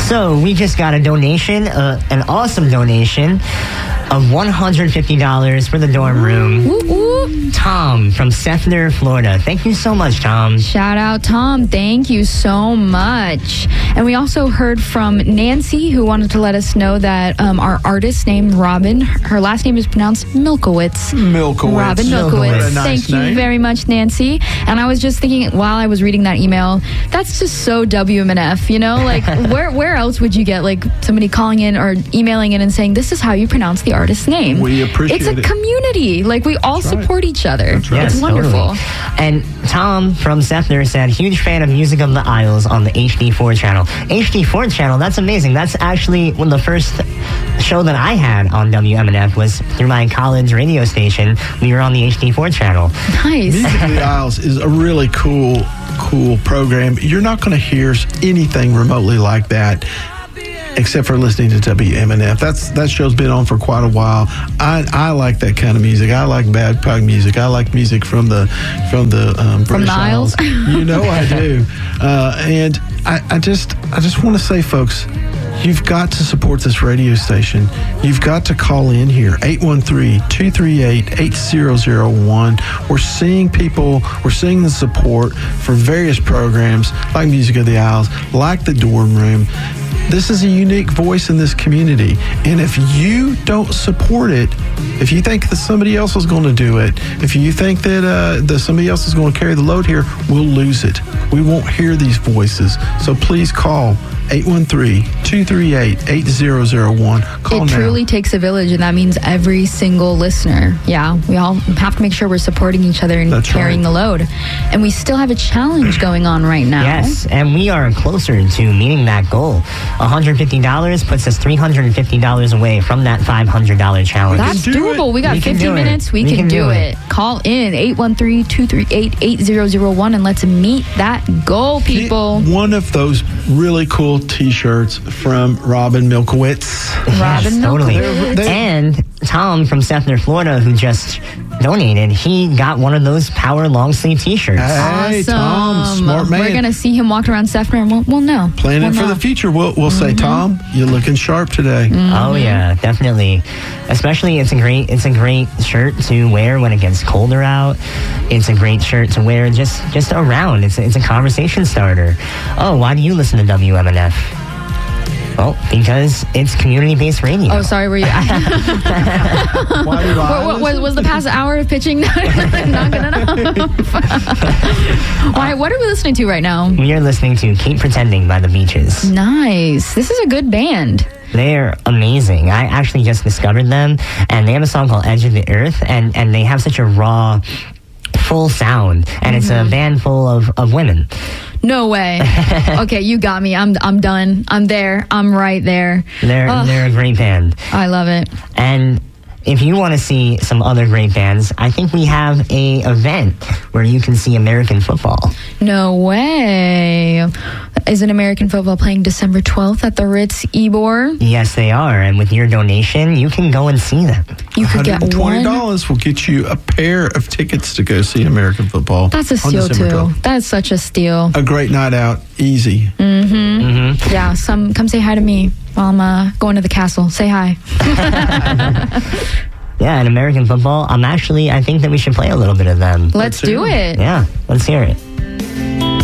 So we just got a donation, an awesome donation of $150 for the dorm room. Tom from Seffner, Florida. Thank you so much, Tom. Shout out, Tom. Thank you so much. And we also heard from Nancy, who wanted to let us know that our artist named Robin, her last name is pronounced Milkowitz. Robin Milkowitz. Nice Thank you name. very much, Nancy. And I was just thinking, while I was reading that email, that's just so WMNF, you know? Like, where else would you get, like, somebody calling in or emailing in and saying, this is how you pronounce the artist's name? We appreciate it. It's a community. Like, we all support each other. That's right. It's Yes, wonderful. totally. And Tom from Seffner said, huge fan of Music of the Isles on the HD4 channel. HD4 channel, that's amazing. That's actually the first show that I had on WMNF was through my college radio station. We were on the HD4 channel. Nice. Music of the Isles is a really cool program. You're not going to hear anything remotely like that except for listening to WMNF. That show's been on for quite a while. I like that kind of music. I like bad pug music. I like music from the British the Isles. You know I do. And I just want to say, folks, you've got to support this radio station. You've got to call in here, 813-238-8001. We're seeing the support for various programs like Music of the Isles, like the Dorm Room. This is a unique voice in this community. And if you don't support it, if you think that somebody else is going to do it, if you think that somebody else is going to carry the load here, we'll lose it. We won't hear these voices. So please call 813-238-8001. Call It now. truly takes a village, and that means every single listener. Yeah, we all have to make sure we're supporting each other and That's carrying right. the load. And we still have a challenge going on right now. Yes, and we are closer to meeting that goal. $150 puts us $350 away from that $500 challenge. That's can do doable. it. We got We can 50 do it. minutes. We We can can do do it. it. Call in 813-238-8001 and let's meet that goal, people. Get one of those really cool T-shirts from Robin Milkowitz. Robin Yes, totally. Milkowitz. And Tom from Seffner, Florida, who just donated, he got one of those Power long sleeve T-shirts. Hey, Awesome. Tom, smart man. We're going to see him walking around Seffner and we'll know. Planning for the future. We'll say, Tom, you're looking sharp today. Oh yeah, definitely. Especially, it's a great shirt to wear when it gets colder out. It's a great shirt to wear just around. It's a conversation starter. Oh, why do you listen to WMNF? Well, because it's community-based radio. Oh, sorry, were you... Why do I listen? was the past hour of pitching not good enough? Why? What are we listening to right now? We are listening to Keep Pretending by The Beaches. Nice. This is a good band. They're amazing. I actually just discovered them, and they have a song called Edge of the Earth, and they have such a raw, full sound, and it's a band full of women. No way. Okay, you got me. I'm done. I'm there. I'm right there. They're a great band. I love it. And if you want to see some other great bands, I think we have a event where you can see American football. No way. Is an American football playing December 12th at the Ritz Ybor? Yes, they are. And with your donation, you can go and see them. You could get one. $120 will get you a pair of tickets to go see American football. That's a on steal, December too. 12th. That's such a steal. A great night out. Easy. Yeah, come say hi to me while I'm going to the castle. Say hi. Yeah, and American football, I think that we should play a little bit of them. Let's do it. Yeah, let's hear it.